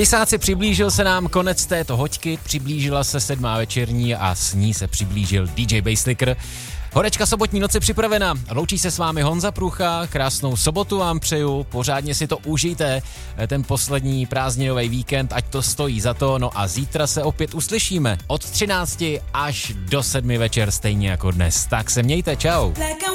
Tisáci, přiblížil se nám konec této hoďky, přiblížila se 7. večerní a s ní se přiblížil DJ Basslicker. Horečka sobotní noci připravena. Loučí se s vámi Honza Prucha, krásnou sobotu vám přeju, pořádně si to užijte, ten poslední prázdninový víkend, ať to stojí za to, no a zítra se opět uslyšíme od 13 až do 7 večer, stejně jako dnes. Tak se mějte, čau.